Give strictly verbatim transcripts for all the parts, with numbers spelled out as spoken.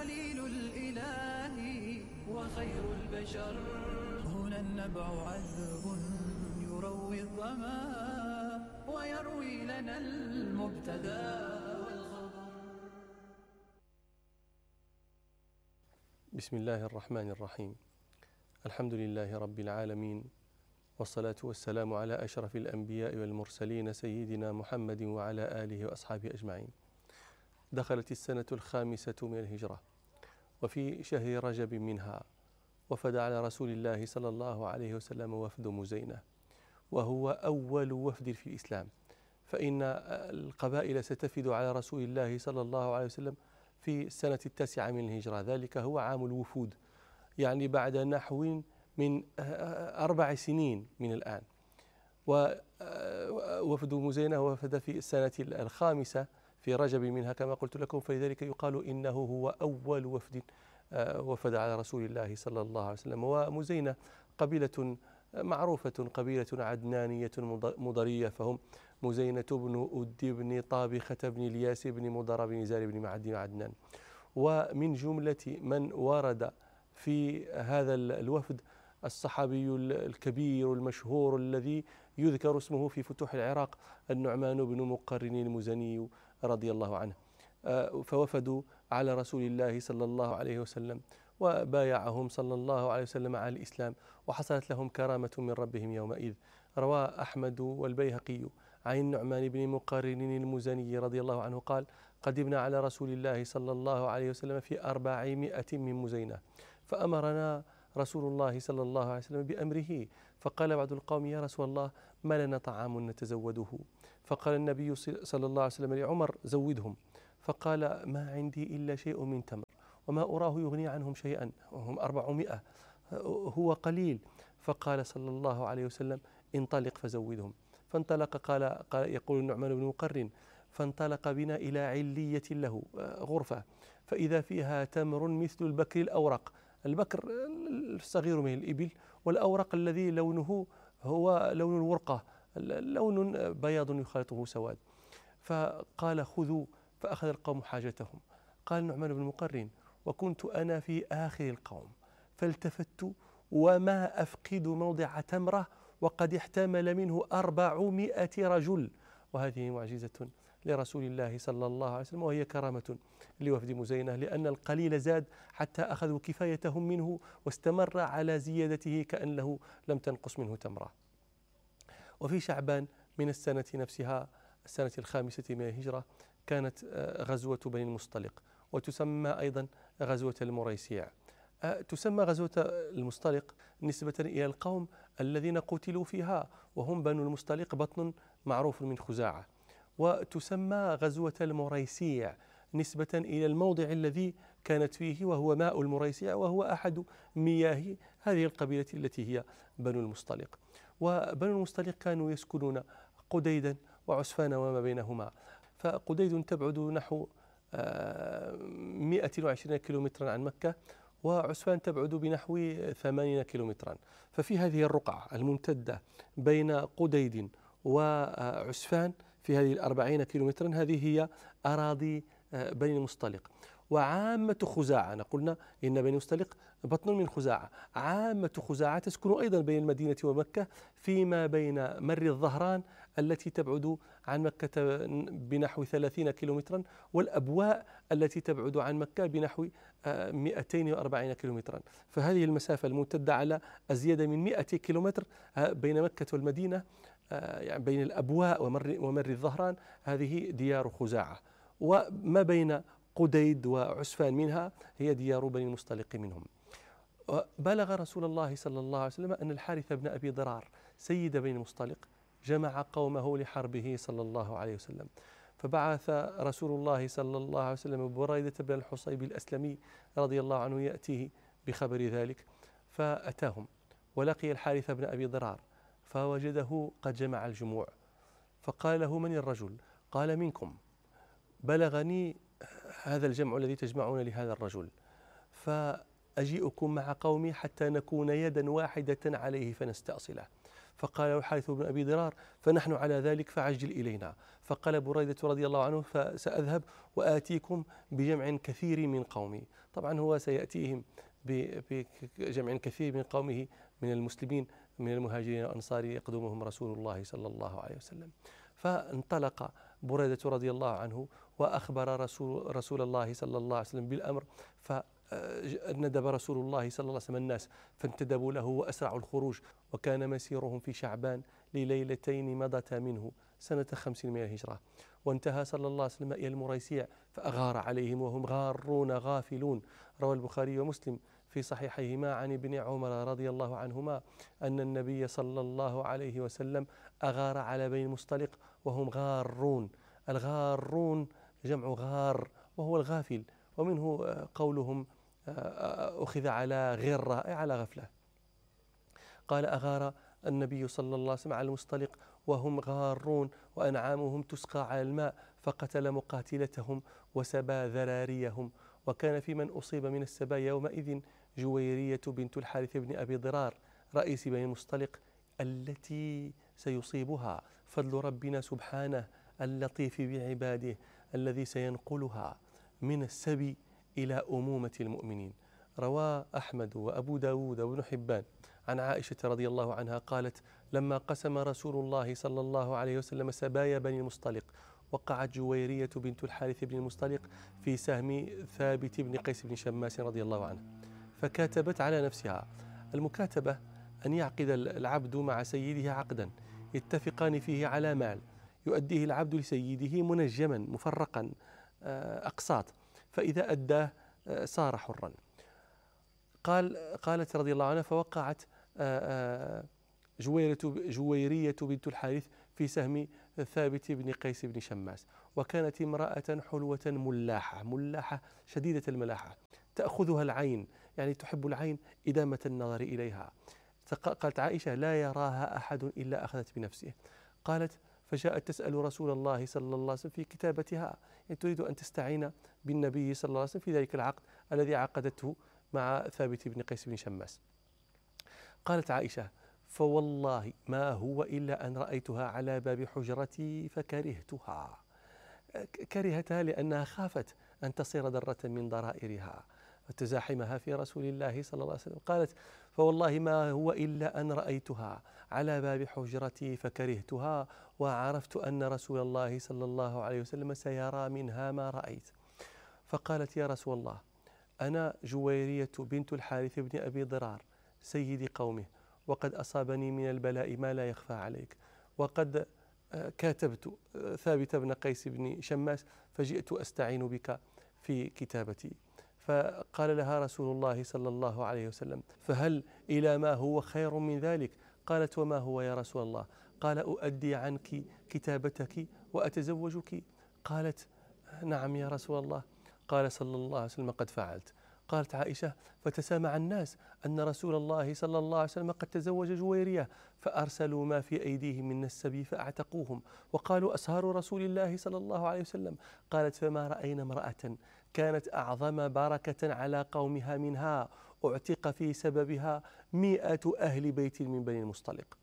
خليل الإله وخير البشر. هنا النبع عذب يروي الظما ويروي لنا المبتدى والخبر. بسم الله الرحمن الرحيم. الحمد لله رب العالمين، والصلاة والسلام على أشرف الأنبياء والمرسلين سيدنا محمد وعلى آله وأصحابه أجمعين. دخلت السنة الخامسة من الهجرة، وفي شهر رجب منها وفد على رسول الله صلى الله عليه وسلم وفد مزينة، وهو أول وفد في الإسلام، فإن القبائل ستفد على رسول الله صلى الله عليه وسلم في السنة التاسعة من الهجرة. ذلك هو عام الوفود، يعني بعد نحو من أربع سنين من الآن. ووفد مزينة وفد في السنة الخامسة في رجب منها كما قلت لكم، فلذلك يقال إنه هو أول وفد وفد على رسول الله صلى الله عليه وسلم. ومزينة قبيلة معروفة، قبيلة عدنانية مضرية، فهم مزينة بن أدي بن طابخة بن الياس بن مضر بن زار بن معد عدنان. ومن جملة من ورد في هذا الوفد الصحابي الكبير المشهور الذي يذكر اسمه في فتوح العراق، النعمان بن مقرن المزني رضي الله عنه. فوفدوا على رسول الله صلى الله عليه وسلم، وبايعهم صلى الله عليه وسلم على الإسلام، وحصلت لهم كرامة من ربهم يومئذ. روى أحمد والبيهقي عن النعمان بن مقرن المزني رضي الله عنه قال: قدمنا على رسول الله صلى الله عليه وسلم في أربعمائة من مزينة، فأمرنا رسول الله صلى الله عليه وسلم بأمره، فقال بعض القوم: يا رسول الله، ما لنا طعام نتزوده؟ فقال النبي صلى الله عليه وسلم لعمر: زودهم. فقال: ما عندي إلا شيء من تمر، وما أراه يغني عنهم شيئا، وهم أربعمائة، هو قليل. فقال صلى الله عليه وسلم: انطلق فزودهم. فانطلق، قال, قال يقول النعمان بن مقرن: فانطلق بنا إلى علية له، غرفة، فإذا فيها تمر مثل البكر الأورق. البكر الصغير من الإبل، والأورق الذي لونه هو لون الورقة، لون بياض يخالطه سواد. فقال: خذوا. فأخذ القوم حاجتهم. قال النعمان بن مقرن: وكنت أنا في آخر القوم، فالتفت وما أفقد موضع تمرة، وقد احتمل منه أربعمائة رجل. وهذه معجزة لرسول الله صلى الله عليه وسلم، وهي كرامة لوفد مزينة، لأن القليل زاد حتى أخذوا كفايتهم منه، واستمر على زيادته كأنه لم تنقص منه تمرة. وفي شعبان من السنة نفسها، السنة الخامسة من الهجرة، كانت غزوة بني المصطلق، وتسمى أيضا غزوة المريسيع. تسمى غزوة المصطلق نسبة إلى القوم الذين قتلوا فيها، وهم بنو المصطلق، بطن معروف من خزاعة. وتسمى غزوة المريسيع نسبة إلى الموضع الذي كانت فيه، وهو ماء المريسيع، وهو أحد مياه هذه القبيلة التي هي بنو المصطلق. وبنو المصطلق كانوا يسكنون قديدا وعسفان وما بينهما. فقديد تبعد نحو مئة وعشرين كيلومترا عن مكة، وعسفان تبعد بنحو ثمانين كيلومترا. ففي هذه الرقعة الممتدة بين قديد وعسفان، في هذه الأربعين كيلومترا، هذه هي أراضي بني المصطلق. وعامة خزاعة، قلنا إن بني المصطلق بطن من خزاعة، عامة خزاعة تسكن أيضا بين المدينة ومكة، فيما بين مر الظهران التي تبعد عن مكة بنحو ثلاثين كيلومترا، والأبواء التي تبعد عن مكة بنحو مئتين وأربعين كيلومترا. فهذه المسافة الممتدة على أزيد من مئة كيلومتر بين مكة والمدينة، يعني بين الأبواء ومر, ومر الظهران، هذه ديار خزاعة. وما بين قديد وعسفان منها هي ديار بني المصطلق منهم. بلغ رسول الله صلى الله عليه وسلم أن الحارث بن أبي ضرار سيد بني المصطلق جمع قومه لحربه صلى الله عليه وسلم. فبعث رسول الله صلى الله عليه وسلم بريدة بن الحصيب الأسلمي رضي الله عنه يأتيه بخبر ذلك، فأتاهم ولقي الحارث بن أبي ضرار، فوجده قد جمع الجموع، فقال له: من الرجل؟ قال: منكم، بلغني هذا الجمع الذي تجمعون لهذا الرجل، فأجيئكم مع قومي حتى نكون يدا واحدة عليه فنستأصله. فقال له الحارث بن أبي ضرار: فنحن على ذلك فعجل إلينا. فقال بريدة رضي الله عنه: فسأذهب وآتيكم بجمع كثير من قومي. طبعا هو سيأتيهم بجمع كثير من قومه من المسلمين من المهاجرين والأنصار يقدمهم رسول الله صلى الله عليه وسلم. فانطلق بريدة رضي الله عنه وأخبر رسول, رسول الله صلى الله عليه وسلم بالأمر، فندب رسول الله صلى الله عليه وسلم الناس فانتدبوا له وأسرعوا الخروج. وكان مسيرهم في شعبان لليلتين مضتا منه سنة خمس من الهجرة. وانتهى صلى الله عليه وسلم إلى المريسيع فأغار عليهم وهم غارون غافلون. روى البخاري ومسلم في صحيحيهما عن ابن عمر رضي الله عنهما أن النبي صلى الله عليه وسلم أغار على بني المصطلق وهم غارون. الغارون جمع غار وهو الغافل، ومنه قولهم أخذ على غرة أي على غفلة. قال: أغار النبي صلى الله عليه وسلم على المصطلق وهم غارون وأنعامهم تسقى على الماء، فقتل مقاتلتهم وسبى ذراريهم. وكان في من أصيب من السبايا يومئذ جويرية بنت الحارث بن أبي ضرار رئيس بني المصطلق التي سيصيبها فضل ربنا سبحانه اللطيف بعباده الذي سينقلها من السبي إلى أمومة المؤمنين. روى أحمد وأبو داود وابن حبان عن عائشة رضي الله عنها قالت: لما قسم رسول الله صلى الله عليه وسلم سبايا بني المصطلق وقعت جويرية بنت الحارث بن المصطلق في سهم ثابت بن قيس بن شماس رضي الله عنه، فكاتبت على نفسها. المكاتبة أن يعقد العبد مع سيده عقدا يتفقان فيه على مال يؤديه العبد لسيده منجما مفرقا أقساط، فإذا أداه صار حرا. قال قالت رضي الله عنها: فوقعت جويرية بنت الحارث في سهم ثابت بن قيس بن شماس، وكانت امرأة حلوة ملاحة ملاحة شديدة الملاحة تأخذها العين، يعني تحب العين إدامة النظر إليها. قالت عائشة: لا يراها أحد إلا أخذت بنفسه. قالت: فجاءت تسأل رسول الله صلى الله عليه وسلم في كتابتها، يعني تريد أن تستعين بالنبي صلى الله عليه وسلم في ذلك العقد الذي عقدته مع ثابت بن قيس بن شماس. قالت عائشة: فوالله ما هو إلا أن رأيتها على باب حجرتي فكرهتها. كرهتها لأنها خافت أن تصير ذرة من ضرائرها وتزاحمها في رسول الله صلى الله عليه وسلم. قالت: فوالله ما هو إلا أن رأيتها على باب حجرتي فكرهتها وعرفت أن رسول الله صلى الله عليه وسلم سيرى منها ما رأيت. فقالت: يا رسول الله، أنا جويرية بنت الحارث بن أبي ضرار سيد قومه، وقد أصابني من البلاء ما لا يخفى عليك، وقد كاتبت ثابت بن قيس بن شماس فجئت أستعين بك في كتابتي. فقال لها رسول الله صلى الله عليه وسلم: فهل إلى ما هو خير من ذلك؟ قالت: وما هو يا رسول الله؟ قال: أؤدي عنك كتابتك وأتزوجك. قالت: نعم يا رسول الله. قال صلى الله عليه وسلم: قد فعلت. قالت عائشة: فتسامع الناس أن رسول الله صلى الله عليه وسلم قد تزوج جويرية، فأرسلوا ما في أيديهم من السبي فأعتقوهم، وقالوا: أسهار رسول الله صلى الله عليه وسلم. قالت: فما رأينا امرأة كانت أعظم بركة على قومها منها أعتق في سببها مئة أهل بيت من بني المصطلق.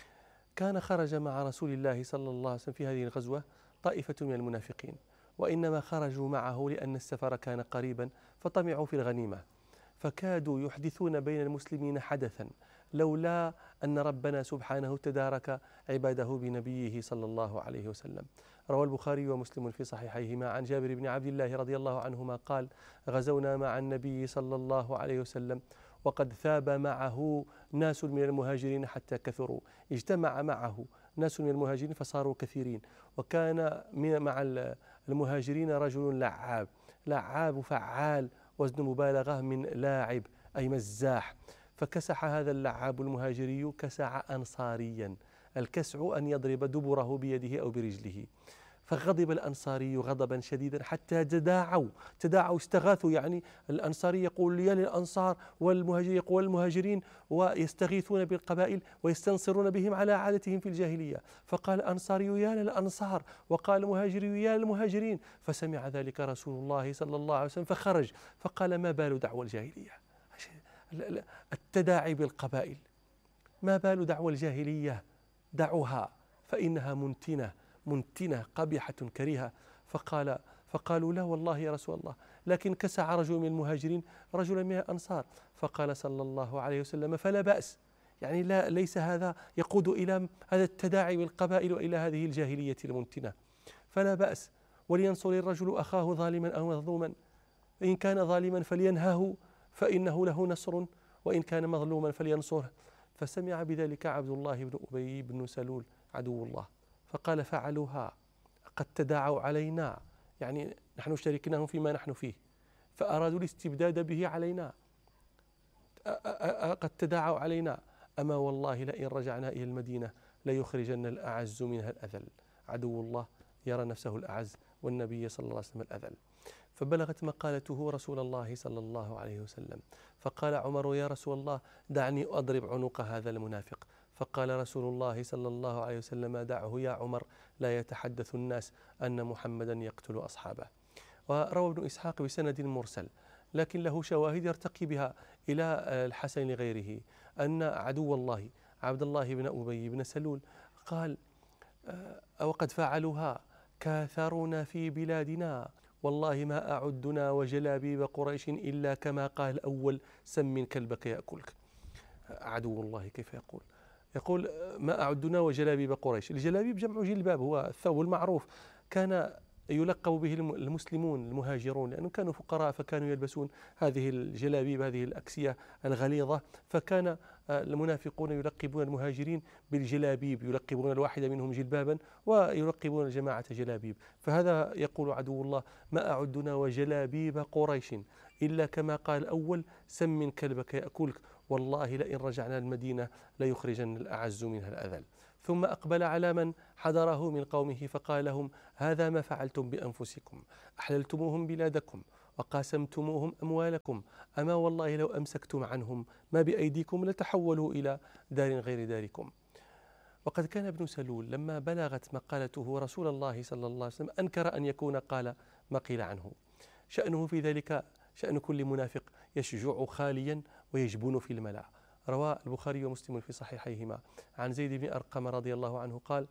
كان خرج مع رسول الله صلى الله عليه وسلم في هذه الغزوة طائفة من المنافقين، وإنما خرجوا معه لأن السفر كان قريبا فطمعوا في الغنيمة، فكادوا يحدثون بين المسلمين حدثا لولا أن ربنا سبحانه تدارك عباده بنبيه صلى الله عليه وسلم. روى البخاري ومسلم في صحيحيهما عن جابر بن عبد الله رضي الله عنهما قال: غزونا مع النبي صلى الله عليه وسلم وقد ثاب معه ناس من المهاجرين حتى كثروا. اجتمع معه ناس من المهاجرين فصاروا كثيرين، وكان مع المهاجرين رجل لعاب لعاب فعال وزن مبالغة من لاعب أي مزاح، فكسح هذا اللعاب المهاجري كسع أنصاريا. الكسع أن يضرب دبره بيده أو برجله، فغضب الأنصاري غضبا شديدا حتى تداعوا تداعوا استغاثوا، يعني الأنصاري يقول يا للأنصار والمهاجر يقول المهاجرين، ويستغيثون بالقبائل ويستنصرون بهم على عادتهم في الجاهلية. فقال الأنصاري يا للأنصار وقال المهاجري يا للمهاجرين، فسمع ذلك رسول الله صلى الله عليه وسلم فخرج فقال: ما بال دعوى الجاهلية؟ التداعي بالقبائل، ما بال دعوى الجاهلية دعوها فإنها منتنة منتنة قبيحة كريهة. فقال فقالوا لا والله يا رسول الله، لكن كسع رجل من المهاجرين رجلا من الأنصار. فقال صلى الله عليه وسلم فلا بأس، يعني لا ليس هذا يقود إلى هذا التداعي بالقبائل وإلى هذه الجاهلية المنتنة، فلا بأس، ولينصر الرجل أخاه ظالما أو مظلوما، إن كان ظالما فلينهاه فإنه له نصر، وإن كان مظلوما فلينصره. فسمع بذلك عبد الله بن أبي بن سلول عدو الله فقال فعلوها، قد تداعوا علينا، يعني نحن شاركناهم فيما نحن فيه فأرادوا الاستبداد به علينا، قد تداعوا علينا، أما والله لئن رجعنا إلى المدينة ليخرجن الأعز منها الأذل. عدو الله يرى نفسه الأعز والنبي صلى الله عليه وسلم الأذل. فبلغت مقالته رسول الله صلى الله عليه وسلم، فقال عمر يا رسول الله دعني أضرب عنق هذا المنافق. فقال رسول الله صلى الله عليه وسلم دعه يا عمر، لا يتحدث الناس أن محمدا يقتل أصحابه. وروى ابن إسحاق بسند مرسل لكن له شواهد يرتقي بها إلى الحسن لغيره أن عدو الله عبد الله بن أبي بن سلول قال أو قد فعلوها كاثرنا في بلادنا، والله ما أعدنا وجلابيب قريش إلا كما قال الأول سم كلبك يأكلك. عدو الله كيف يقول؟ يقول ما أعدنا وجلابيب قريش. الجلابيب جمع جلباب، هو الثوب المعروف، كان يلقب به المسلمون المهاجرون لأنهم كانوا فقراء فكانوا يلبسون هذه الجلابيب هذه الأكسية الغليظة، فكان المنافقون يلقبون المهاجرين بالجلابيب، يلقبون الواحد منهم جلبابا ويلقبون الجماعة جلابيب. فهذا يقول عدو الله ما أعدنا وجلابيب قريش إلا كما قال الأول سم كلبك يأكلك، والله لئن رجعنا المدينة ليخرجن الأعز منها الأذل. ثم أقبل على من حضره من قومه فقال لهم هذا ما فعلتم بأنفسكم، أحللتموهم بلادكم وقاسمتموهم أموالكم، أما والله لو أمسكتم عنهم ما بأيديكم لتحولوا إلى دار غير داركم. وقد كان ابن سلول لما بلغت مقالته رسول الله صلى الله عليه وسلم أنكر أن يكون قال ما قيل عنه. شأنه في ذلك شأن كل منافق يشجع خاليا ويجبن في الملأ. روى البخاري ومسلم في صحيحيهما عن زيد بن أرقم رضي الله عنه قال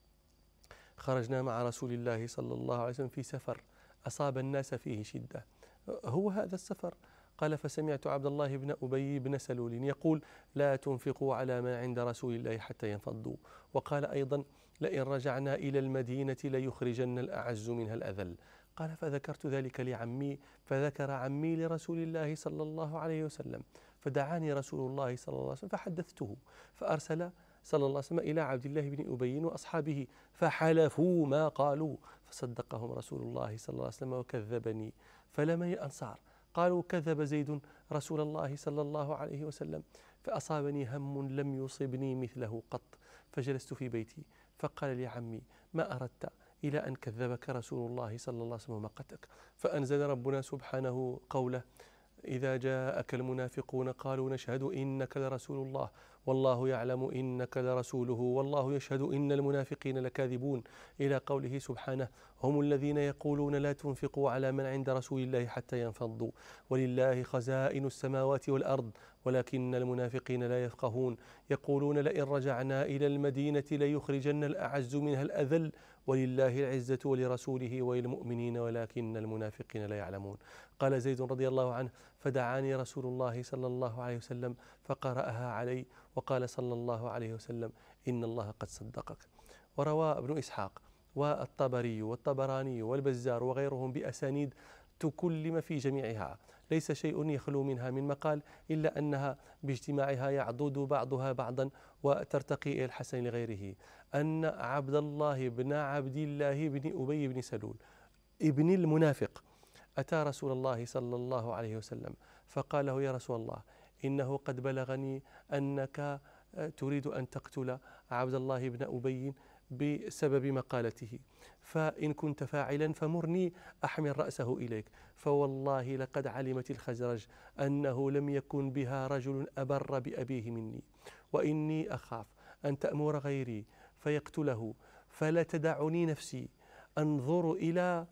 خرجنا مع رسول الله صلى الله عليه وسلم في سفر أصاب الناس فيه شدة. هو هذا السفر؟ قال فسمعت عبد الله بن أبي بن سلول يقول لا تنفقوا على ما عند رسول الله حتى ينفضوا، وقال أيضا لئن رجعنا إلى المدينة ليخرجن الأعز منها الأذل. قال فذكرت ذلك لعمي فذكر عمي لرسول الله صلى الله عليه وسلم، فدعاني رسول الله صلى الله عليه وسلم فحدثته، فأرسل صلى الله عليه وسلم إلى عبد الله بن أبي وأصحابه فحلفوا ما قالوا، فصدقهم رسول الله صلى الله عليه وسلم وكذبني. فلم الأنصار قالوا كذب زيد رسول الله صلى الله عليه وسلم، فأصابني هم لم يصبني مثله قط، فجلست في بيتي فقال لي عمي ما أردت إلى أن كذبك رسول الله صلى الله عليه وسلم ومقتك. فأنزل ربنا سبحانه قوله إذا جاءك المنافقون قالوا نشهد إنك لرسول الله والله يعلم إنك لرسوله والله يشهد إن المنافقين لكاذبون، إلى قوله سبحانه هم الذين يقولون لا تنفقوا على من عند رسول الله حتى ينفضوا ولله خزائن السماوات والأرض ولكن المنافقين لا يفقهون يقولون لئن رجعنا إلى المدينة ليخرجن الأعز منها الأذل ولله العزة ولرسوله وللمؤمنين ولكن المنافقين لا يعلمون. قال زيد رضي الله عنه فدعاني رسول الله صلى الله عليه وسلم فقرأها علي وقال صلى الله عليه وسلم إن الله قد صدقك. وروى ابن إسحاق والطبري والطبراني والبزار وغيرهم بأسانيد تكلم في جميعها، ليس شيء يخلو منها من مقال إلا أنها باجتماعها يعضد بعضها بعضا وترتقي إلى الحسن لغيره، أن عبد الله بن عبد الله بن أبي بن سلول ابن المنافق أتى رسول الله صلى الله عليه وسلم فقال له يا رسول الله إنه قد بلغني أنك تريد أن تقتل عبد الله بن أبي بسبب مقالته، فإن كنت فاعلا فمرني أحمل رأسه إليك، فوالله لقد علمت الخزرج أنه لم يكن بها رجل أبر بأبيه مني، وإني أخاف أن تأمر غيري فيقتله، فلا تدعني نفسي أنظر إلى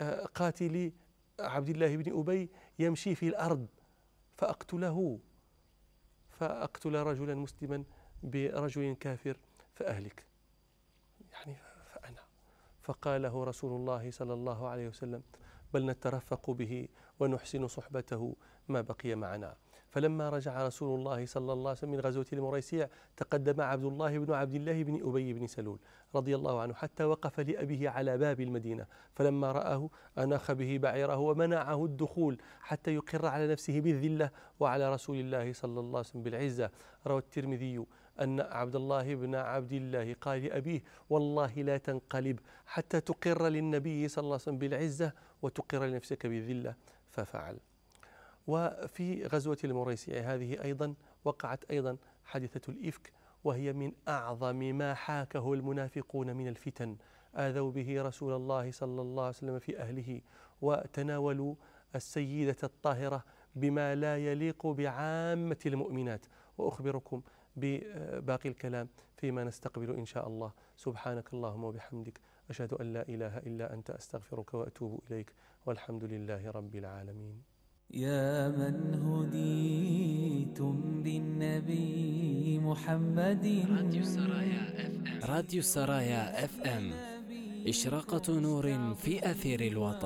قاتل عبد الله بن أبي يمشي في الأرض فأقتله، فأقتل رجلا مسلما برجل كافر فأهلك، يعني فأنا. فقال له رسول الله صلى الله عليه وسلم: بل نترفق به ونحسن صحبته ما بقي معنا. فلما رجع رسول الله صلى الله عليه وسلم من غزوة المريسيع تقدم عبد الله بن عبد الله بن أبي بن سلول رضي الله عنه حتى وقف لأبيه على باب المدينة، فلما رآه أناخ به بعيره ومنعه الدخول حتى يقر على نفسه بالذلة وعلى رسول الله صلى الله عليه وسلم بالعزة. روى الترمذي أن عبد الله بن عبد الله قال لأبيه: والله لا تنقلب حتى تقر للنبي صلى الله عليه وسلم بالعزة وتقر لنفسك بالذلة، ففعل. وفي غزوة المريسيع هذه أيضا وقعت أيضا حادثة الإفك، وهي من أعظم ما حاكه المنافقون من الفتن. آذوا به رسول الله صلى الله عليه وسلم في أهله، وتناولوا السيدة الطاهرة بما لا يليق بعامة المؤمنات. وأخبركم بباقي الكلام فيما نستقبل إن شاء الله. سبحانك اللهم وبحمدك، أشهد أن لا إله إلا أنت، أستغفرك وأتوب إليك، والحمد لله رب العالمين. يا من هديتم بالنبي محمد. راديو السرايا اف ام. راديو السرايا اف ام، إشراقة نور في أثير الوطن.